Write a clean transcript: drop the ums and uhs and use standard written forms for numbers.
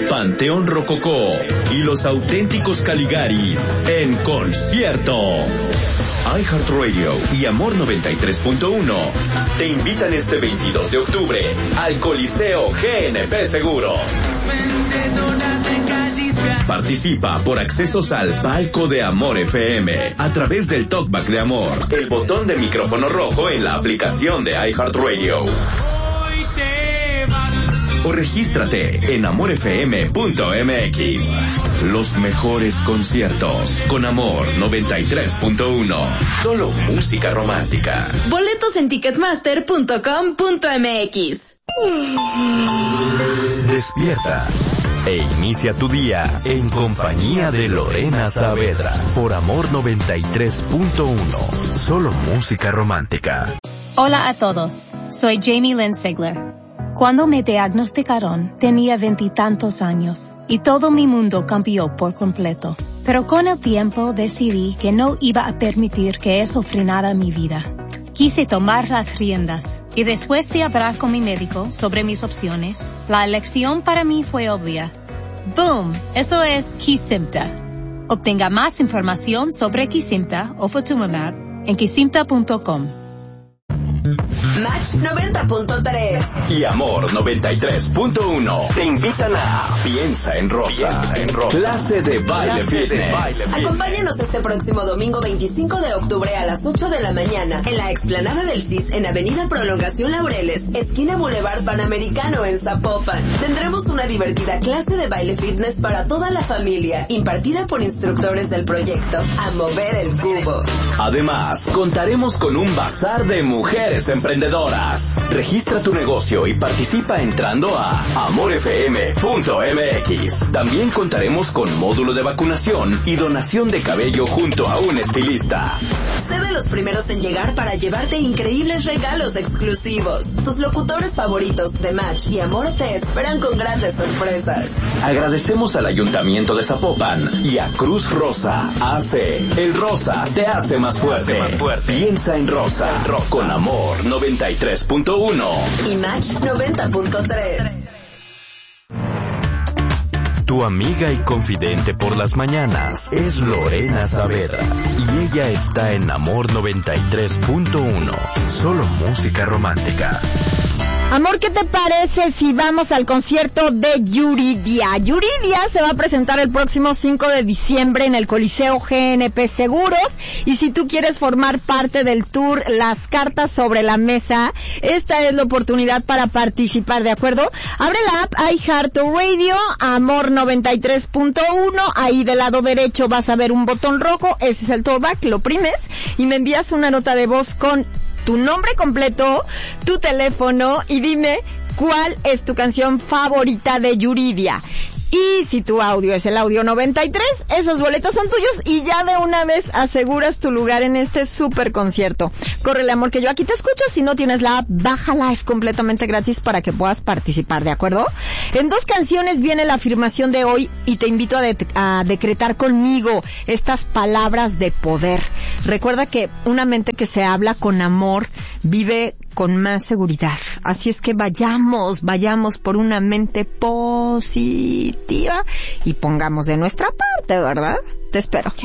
Panteón Rococó y Los Auténticos Caligaris en concierto. iHeartRadio y Amor 93.1 te invitan este 22 de octubre al Coliseo GNP Seguros. Participa por accesos al palco de Amor FM a través del Talkback de Amor, el botón de micrófono rojo en la aplicación de iHeartRadio. O regístrate en amorfm.mx. Los mejores conciertos con Amor 93.1. Solo música romántica. Boletos en ticketmaster.com.mx. Despierta e inicia tu día en compañía de Lorena Saavedra por Amor 93.1. Solo música romántica. Hola a todos, soy Jamie Lynn Sigler. Cuando me diagnosticaron, tenía 20 y tantos años y todo mi mundo cambió por completo. Pero con el tiempo decidí que no iba a permitir que eso frenara mi vida. Quise tomar las riendas y después de hablar con mi médico sobre mis opciones, la elección para mí fue obvia. ¡Boom! Eso es Kesimpta. Obtenga más información sobre Kesimpta o Ofatumumab en kesimpta.com. Match 90.3 y Amor 93.1 te invitan a Piensa en Rosa, clase de baile fitness. Acompáñanos este próximo domingo 25 de octubre a las 8 de la mañana en la explanada del CIS en Avenida Prolongación Laureles, esquina Boulevard Panamericano en Zapopan. Tendremos una divertida clase de baile fitness para toda la familia, impartida por instructores del proyecto A Mover el Cubo. Además, contaremos con un bazar de mujeres emprendedoras. Registra tu negocio y participa entrando a amorfm.mx. También contaremos con módulo de vacunación y donación de cabello junto a un estilista. Sé de los primeros en llegar para llevarte increíbles regalos exclusivos. Tus locutores favoritos de Match y Amor te esperan con grandes sorpresas. Agradecemos al Ayuntamiento de Zapopan y a Cruz Rosa AC. El rosa te hace más fuerte. Piensa en rosa con Amor 93.1 y Match 90.3. Tu amiga y confidente por las mañanas es Lorena Saavedra y ella está en Amor 93.1. Solo música romántica. Amor, ¿qué te parece si vamos al concierto de Yuridia? Yuridia se va a presentar el próximo 5 de diciembre en el Coliseo GNP Seguros. Y si tú quieres formar parte del tour Las Cartas sobre la Mesa, esta es la oportunidad para participar, ¿de acuerdo? Abre la app iHeartRadio, Amor 93.1. Ahí del lado derecho vas a ver un botón rojo. Ese es el talkback, lo oprimes y me envías una nota de voz con tu nombre completo, tu teléfono y dime cuál es tu canción favorita de Yuridia. Y si tu audio es el audio 93, esos boletos son tuyos y ya de una vez aseguras tu lugar en este super concierto. Córrele, amor, que yo aquí te escucho. Si no tienes la app, bájala, es completamente gratis para que puedas participar, ¿de acuerdo? En 2 canciones viene la afirmación de hoy y te invito a decretar conmigo estas palabras de poder. Recuerda que una mente que se habla con amor vive con más seguridad. Así es que vayamos por una mente positiva y pongamos de nuestra parte, ¿verdad? Te espero.